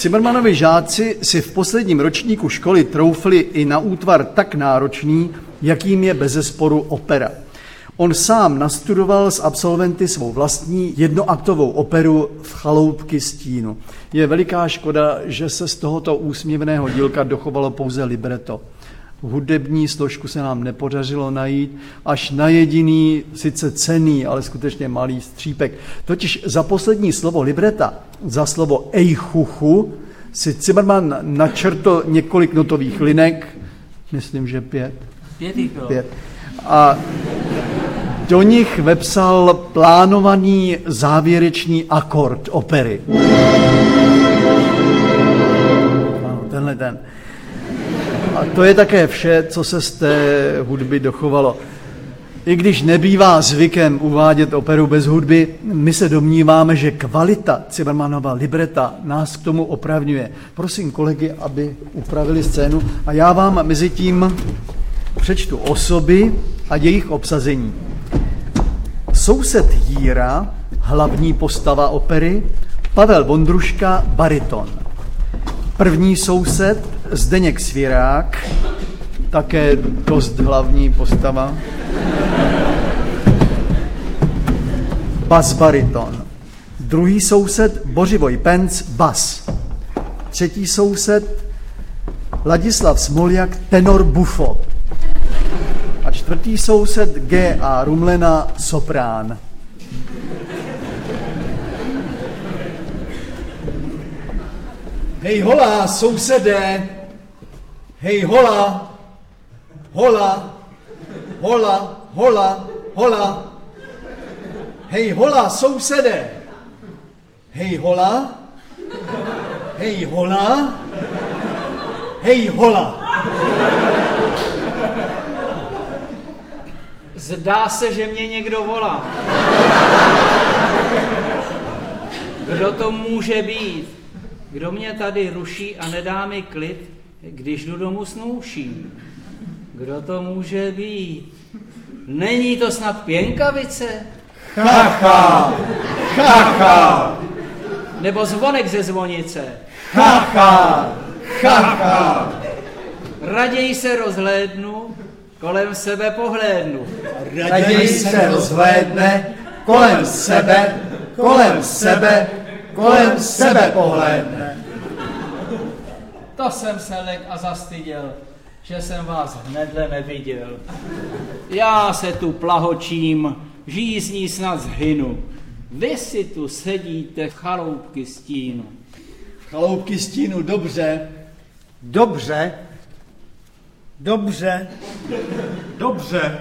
Cimrmanovi žáci si v posledním ročníku školy troufli i na útvar tak náročný, jakým je bezesporu opera. On sám nastudoval s absolventy svou vlastní jednoaktovou operu V chaloupky stínu. Je veliká škoda, že se z tohoto úsměvného dílka dochovalo pouze libreto. Hudební složku se nám nepodařilo najít, až na jediný, sice cenný, ale skutečně malý střípek. Totiž za poslední slovo libreta, za slovo ejchuchu, si Cimrman načrtl několik notových linek, myslím, že 5. 5. A do nich vepsal plánovaný závěrečný akord opery. Ano, tenhle ten. A to je také vše, co se z té hudby dochovalo. I když nebývá zvykem uvádět operu bez hudby, my se domníváme, že kvalita Cimrmanova libreta nás k tomu opravňuje. Prosím kolegy, aby upravili scénu a já vám mezi tím přečtu osoby a jejich obsazení. Soused Jíra, hlavní postava opery, Pavel Vondruška, bariton. První soused Zdeněk Svěrák, také dost hlavní postava, bas bariton. Druhý soused Bořivoj Penc, bas. Třetí soused Ladislav Smoljak, tenor bufo. A čtvrtý soused G.A. Rumlena, soprán. Hej hola, sousedé, hej hola, hola, hola, hola, hola. Hej hola, sousedé, hej hola, hej hola, hej hola. Zdá se, že mě někdo volá. Kdo to může být? Kdo mě tady ruší a nedá mi klid, když jdu domů s nouší? Kdo to může být? Není to snad Pěnkavice? Chacha, chacha. Nebo zvonek ze zvonice? Chacha, chacha. Raději se rozhlédnu, kolem sebe pohlédnu. Raději se rozhlédne, kolem sebe, kolem sebe, kolem sebe pohlédne. To jsem se lek a zastyděl, že jsem vás hnedle neviděl. Já se tu plahočím, žízní snad zhynu. Vy si tu sedíte v chaloupky stínu. V chaloupky stínu, dobře. Dobře. Dobře. Dobře.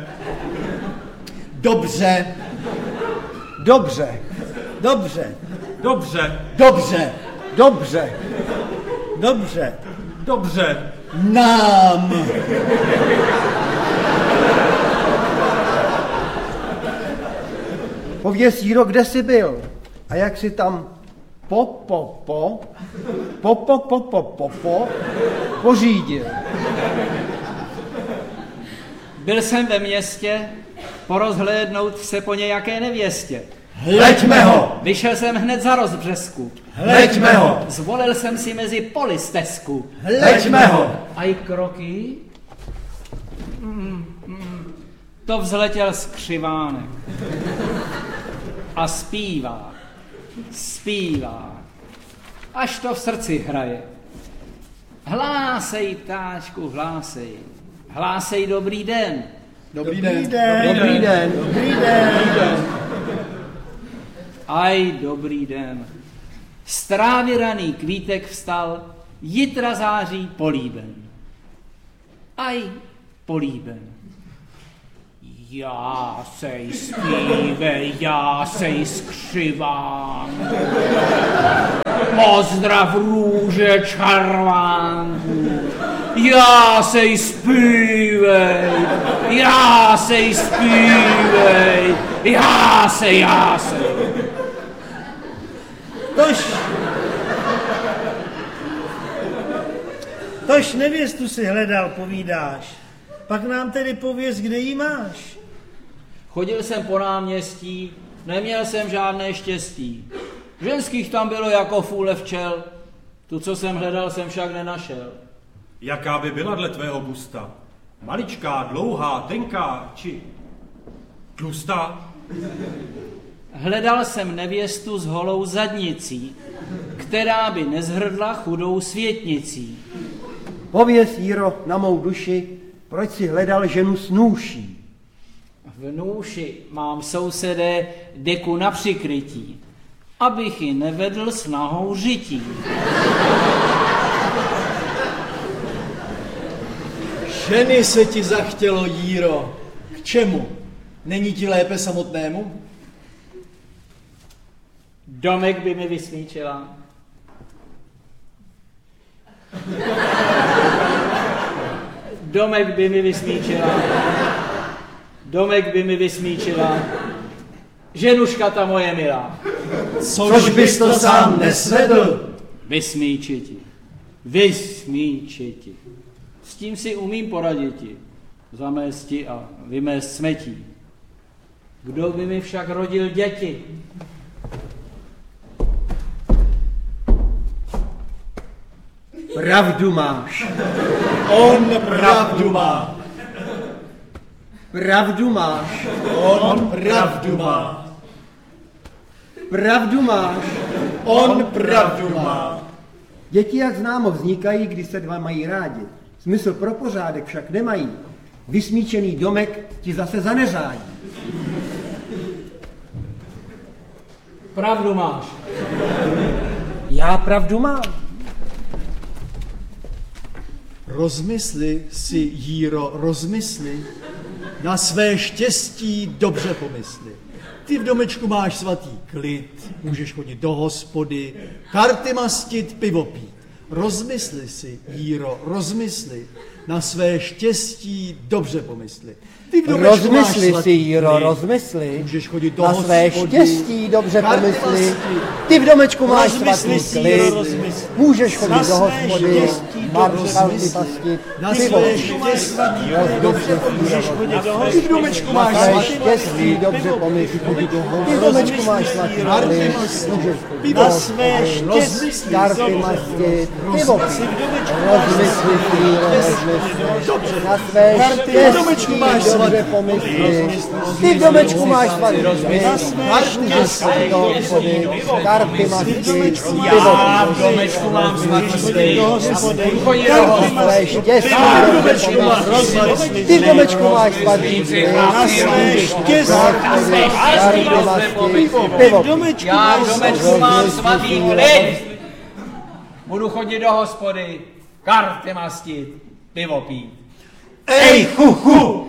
Dobře. Dobře. Dobře. Dobře. Dobře. Dobře. Dobře. Dobře. Nám. Pověz, Jíro, kde jsi byl? A jak jsi tam pořídil? Byl jsem ve městě porozhlédnout se po nějaké nevěstě. Hleďme ho! Vyšel jsem hned za rozbřesku. Hleďme ho! Zvolil jsem si mezi poli stezku. Hleďme ho! A i kroky? To vzletěl skřivánek. A zpívá, zpívá, až to v srdci hraje. Hlásej, ptáčku, hlásej. Hlásej dobrý den. Dobrý den. Dobrý den. Dobrý den. Aj dobrý den. Z trávy raný kvítek vstal, jitra září políben. Aj políben. Já sej zpívej, já sej skřivám. Pozdrav růže čarvánku. Já sej zpívej, já sej zpívej, já sej. Tož nevěstu si hledal, povídáš. Pak nám tedy pověz, kde jí máš. Chodil jsem po náměstí, neměl jsem žádné štěstí. Ženských tam bylo jako fůle včel. Tu, co jsem hledal, jsem však nenašel. Jaká by byla dle tvého gusta? Maličká, dlouhá, tenká, či tlustá? Hledal jsem nevěstu s holou zadnicí, která by nezhrdla chudou světnicí. Pověz, Jiro, na mou duši, proč si hledal ženu s nůší? V nůši mám, sousedé, deku na přikrytí, abych ji nevedl s nahou řití. Ženy se ti zachtělo, Jíro. K čemu? Není ti lépe samotnému? Domek by mi vysmíčila. Domek by mi vysmíčila. Domek by mi vysmíčila. Ženuška ta moje milá. Což bys to sám nesvedl? Vysmíčiti. Vysmíčiti. S tím si umím poraditi. Zamésti a vymést smetí. Kdo by mi však rodil děti? Pravdu máš. On pravdu má. Pravdu máš. On pravdu má. Pravdu máš. On pravdu má. Děti, jak známo, vznikají, když se dva mají rádi. Smysl pro pořádek však nemají. Vysmíčený domek ti zase zaneřádí. Pravdu máš. Já pravdu mám. Rozmysli si, Jíro, rozmysli. Na své štěstí dobře pomysli. Ty v domečku máš svatý klid, můžeš chodit do hospody, karty mastit, pivo pít. Rozmysli si, Jíro, rozmysli. Na své štěstí dobře pomysli. Ty v domečku máš Rozmysli svatý si, Jiro, klid, rozmysli. můžeš chodit do Na hospody. své štěstí dobře karty pomysli. mastit. Ty v domečku máš Rozmysli svatý si, klid. Jiro, rozmysli. Můžeš chodit Na do své hospody, štěstí karty rozmysli. mastit, Na pivo své pít. štěstí Dobře Můžeš chodit do Ty v domečku máš Na své svatý štěstí dobře pomysli. Ty v domečku máš svatý klid. Můžeš chodit do Na své hospody, štěstí karty mastit, pivo pít. Rozmysli si, Jiro, rozmysli. Na své štěstí dobře pomysli. Ty v domečku máš svatý klid. Můžeš chodit do hospody, karty mastit, pivo Já pít. v domečku mám svatý klid. Chodí do Na hospody. své štěstí dobře pomysli. Ty v domečku máš svatý klid. Na své štěstí. Karty mastit, pivo pít. Já v domečku mám svatý klid. Budu chodit do hospody, karty mastit, pivo pít. Ej, chuchu!